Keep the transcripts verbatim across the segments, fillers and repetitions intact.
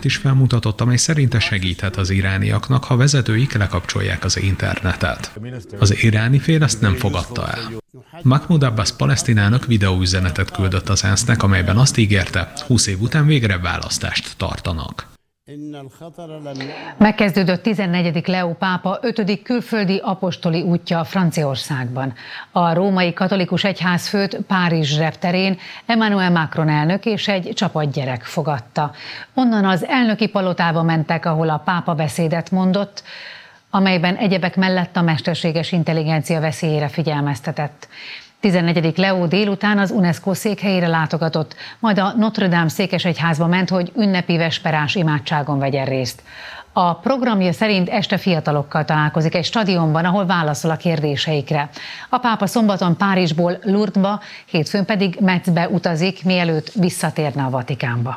olyat is felmutatott, amely szerinte segíthet az irániaknak, ha vezetőik lekapcsolják az internetet. Az iráni fél ezt nem fogadta el. Mahmoud Abbas palesztin videóüzenetet küldött az ENSZ-nek, amelyben azt ígérte, húsz év után végre választást tartanak. Megkezdődött tizennegyedik Leó pápa ötödik külföldi apostoli útja Franciaországban. A római katolikus egyházfőt Párizs repterén Emmanuel Macron elnök és egy csapat gyerek fogadta. Onnan az elnöki palotába mentek, ahol a pápa beszédet mondott, amelyben egyebek mellett a mesterséges intelligencia veszélyére figyelmeztetett. tizennegyedik Leó délután az UNESCO székhelyére látogatott, majd a Notre Dame székesegyházba ment, hogy ünnepi vesperás imádságon vegyen részt. A programja szerint este fiatalokkal találkozik egy stadionban, ahol válaszol a kérdéseikre. A pápa szombaton Párizsból Lourdesba, hétfőn pedig Metzbe utazik, mielőtt visszatérne a Vatikánba.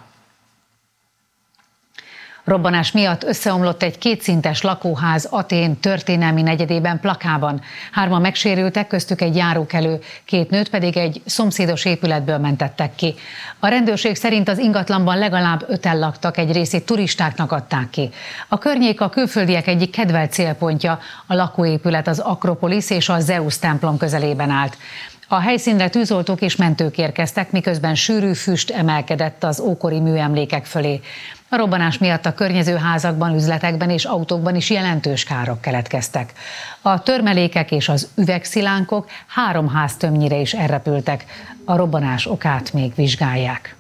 Robbanás miatt összeomlott egy kétszintes lakóház Atén történelmi negyedében Plakában. Hárman megsérültek, köztük egy járókelő, két nőt pedig egy szomszédos épületből mentettek ki. A rendőrség szerint az ingatlanban legalább öten laktak, egy részét turistáknak adták ki. A környék a külföldiek egyik kedvelt célpontja, a lakóépület az Akropolisz és a Zeus templom közelében állt. A helyszínre tűzoltók és mentők érkeztek, miközben sűrű füst emelkedett az ókori műemlékek fölé. A robbanás miatt a környező házakban, üzletekben és autókban is jelentős károk keletkeztek. A törmelékek és az üvegszilánkok három ház tömnyire is elrepültek. A robbanás okát még vizsgálják.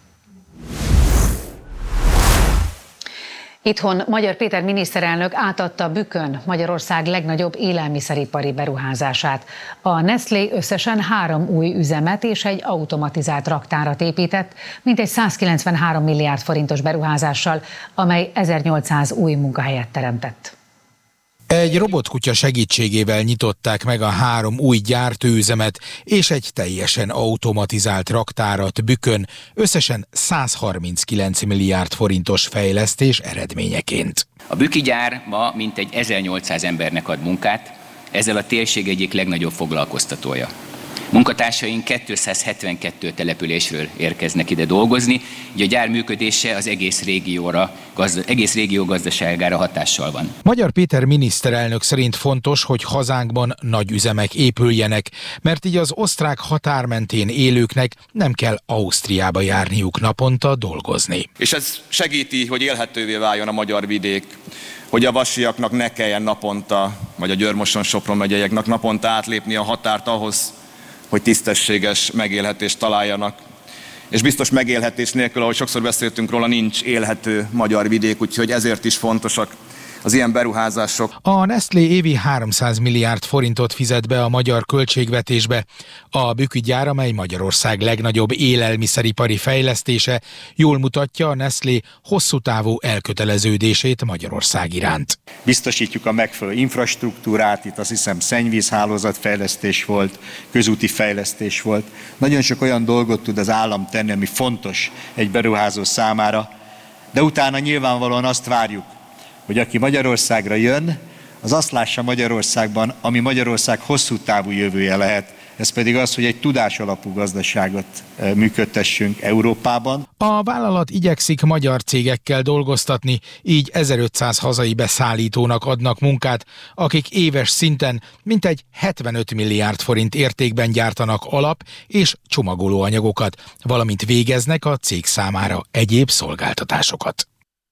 Itthon Magyar Péter miniszterelnök átadta Bükkön Magyarország legnagyobb élelmiszeripari beruházását. A Nestlé összesen három új üzemet és egy automatizált raktárat épített, mintegy százkilencvenhárom milliárd forintos beruházással, amely ezernyolcszáz új munkahelyet teremtett. Egy robotkutya segítségével nyitották meg a három új gyártóüzemet és egy teljesen automatizált raktárat Bükkön, összesen százharminckilenc milliárd forintos fejlesztés eredményeként. A bükki gyár ma mintegy ezernyolcszáz embernek ad munkát, ezzel a térség egyik legnagyobb foglalkoztatója. Munkatársaink kétszázhetvenkettő településről érkeznek ide dolgozni, így a gyár működése az egész régióra, gazda, egész régió gazdaságára hatással van. Magyar Péter miniszterelnök szerint fontos, hogy hazánkban nagy üzemek épüljenek, mert így az osztrák határ mentén élőknek nem kell Ausztriába járniuk naponta dolgozni. És ez segíti, hogy élhetővé váljon a magyar vidék, hogy a vasiaknak ne kelljen naponta, vagy a Győr-Moson-Sopron megyeieknek naponta átlépni a határt ahhoz, hogy tisztességes megélhetést találjanak. És biztos megélhetés nélkül, ahogy sokszor beszéltünk róla, nincs élhető magyar vidék, úgyhogy ezért is fontosak az ilyen beruházások. A Nestlé évi háromszáz milliárd forintot fizet be a magyar költségvetésbe. A bükki gyár, amely Magyarország legnagyobb élelmiszeripari fejlesztése, jól mutatja a Nestlé hosszú távú elköteleződését Magyarország iránt. Biztosítjuk a megfelelő infrastruktúrát, itt azt hiszem szennyvízhálózatfejlesztés volt, közúti fejlesztés volt. Nagyon sok olyan dolgot tud az állam tenni, ami fontos egy beruházó számára, de utána nyilvánvalóan azt várjuk, hogy aki Magyarországra jön, az azt lássa Magyarországban, ami Magyarország hosszú távú jövője lehet. Ez pedig az, hogy egy tudásalapú gazdaságot működtessünk Európában. A vállalat igyekszik magyar cégekkel dolgoztatni, így ezerötszáz hazai beszállítónak adnak munkát, akik éves szinten mintegy hetvenöt milliárd forint értékben gyártanak alap- és csomagolóanyagokat, valamint végeznek a cég számára egyéb szolgáltatásokat.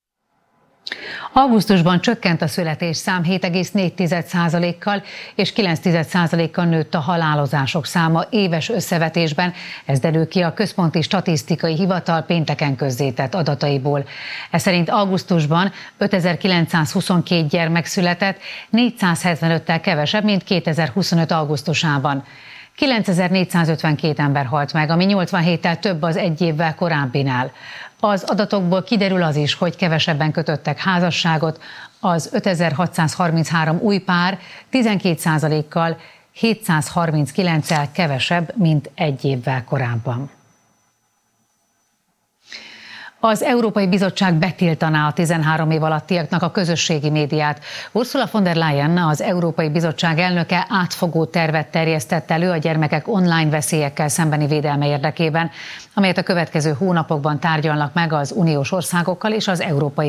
Augusztusban csökkent a születésszám hét egész négy százalékkal, és kilenc százalékkal nőtt a halálozások száma éves összevetésben, ez derül ki a Központi Statisztikai Hivatal pénteken közzétett adataiból. Ez szerint augusztusban ötezer-kilencszázhuszonkettő gyermek született, négyszázhetvenöttel kevesebb, mint kétezer-huszonöt augusztusában. kilencezer-négyszázötvenkét ember halt meg, ami nyolcvan héttel több az egy évvel korábbinál. Az adatokból kiderül az is, hogy kevesebben kötöttek házasságot, az ötezer-hatszázharminchárom új pár tizenkét százalékkal, hétszázharminckilenccel kevesebb, mint egy évvel korábban. Az Európai Bizottság betiltaná a tizenhárom év alattiaknak a közösségi médiát. Ursula von der Leyen, az Európai Bizottság elnöke átfogó tervet terjesztett elő a gyermekek online veszélyekkel szembeni védelme érdekében, amelyet a következő hónapokban tárgyalnak meg az uniós országokkal és az Európai